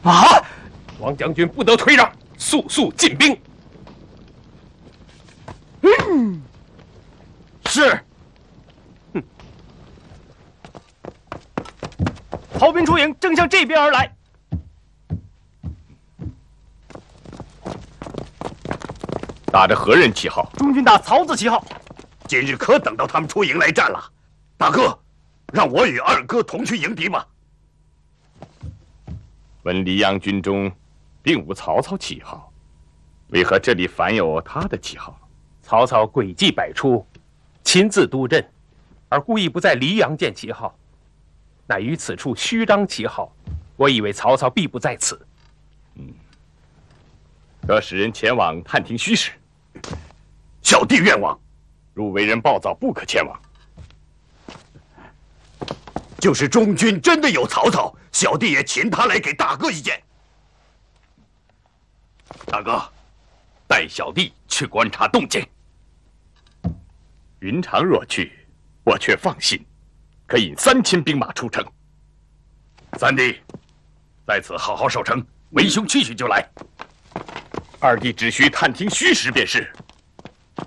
啊！ 王将军不得退让，速速进兵。 是。 曹兵出营，正向这边而来。 打着何人旗号？ 中军打曹字旗号。 今日可等到他们出营来战了。大哥，让我与二哥同去迎敌吧。 闻黎阳军中并无曹操旗号，为何这里反有他的旗号？ 曹操诡计百出，亲自督阵，而故意不在黎阳见旗号，乃于此处虚张旗号。我以为曹操必不在此。 可使人前往探听虚实。 小弟愿往。 若为人暴躁，不可前往。 就是中军真的有曹操，小弟也请他来给大哥意见。 大哥，带小弟去观察动静。 云长若去，我却放心，可引3000兵马出城。 三弟，在此好好守城，为兄去就来。 二弟只需探听虚实便是。